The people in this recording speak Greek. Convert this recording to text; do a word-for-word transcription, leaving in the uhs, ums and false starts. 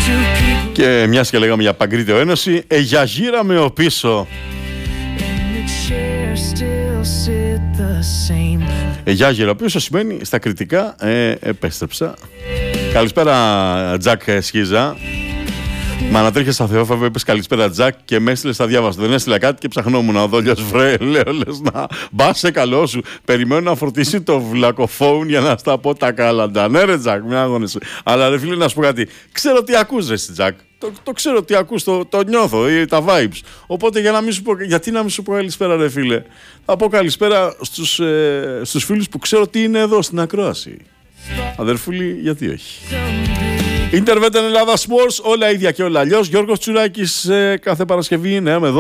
Και μιας και λέγαμε για Παγκρίτιο Ένωση, ε, για γύραμε ο πίσω. Ε, για γύρω πίσω σημαίνει στα κριτικά, ε, επέστρεψα. Καλησπέρα Τζακ Σχίζα. Μα να τρέχει στα Θεόφαβο, είπες καλησπέρα Τζακ και με έστειλε στα διάβαστα. Δεν έστειλα κάτι και ψαχνόμουν ο δόλιος βρε. Λέω λες να μπα σε καλό σου. Περιμένω να φορτίσει το βλακοφόουν για να στα πω τα κάλαντα. Ναι, ρε Τζακ, μην αγώνεσαι. Αλλά ρε φίλε, να σου πω κάτι. Ξέρω τι ακούς, ρε Τζακ. Το, το ξέρω τι ακούς, το, το νιώθω, ή, τα vibes. Οπότε για να μην σου πω, γιατί να μην σου πω καλησπέρα, ρε φίλε. Θα πω καλησπέρα στους, ε, στους φίλους που ξέρω τι είναι εδώ στην ακρόαση. Αδερφούλη, γιατί όχι. Ιντερβέτεν Ελλάδα Sports, όλα ίδια και όλα αλλιώς. Γιώργος Τσουράκης, ε, κάθε Παρασκευή, ναι, είμαι εδώ.